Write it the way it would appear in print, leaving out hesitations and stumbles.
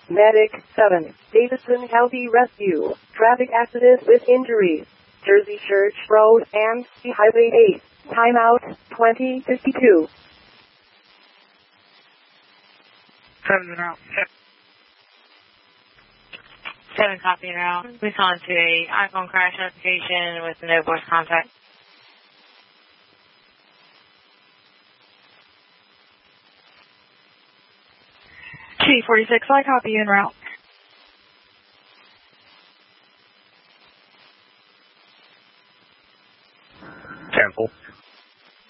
Medic 7, Davidson County Rescue, traffic accident with injuries, Jersey Church Road and Highway 8, timeout 2052. Route 7 copy route. We saw into a iPhone crash notification with no voice contact. T46, I copy en route. Cancel.